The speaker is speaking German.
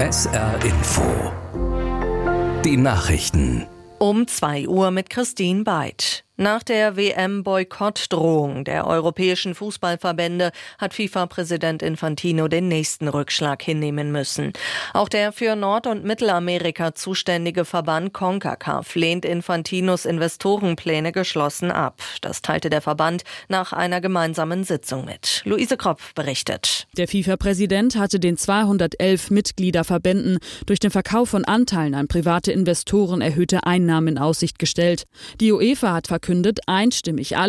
SR Info. Die Nachrichten. Um 2 Uhr mit Christine Beid. Nach der WM-Boykottdrohung der europäischen Fußballverbände hat FIFA-Präsident Infantino den nächsten Rückschlag hinnehmen müssen. Auch der für Nord- und Mittelamerika zuständige Verband CONCACAF lehnt Infantinos Investorenpläne geschlossen ab. Das teilte der Verband nach einer gemeinsamen Sitzung mit. Luise Kropf berichtet. Der FIFA-Präsident hatte den 211 Mitgliederverbänden durch den Verkauf von Anteilen an private Investoren erhöhte Einnahmen in Aussicht gestellt. Die UEFA hat verkündet, einstimmig alle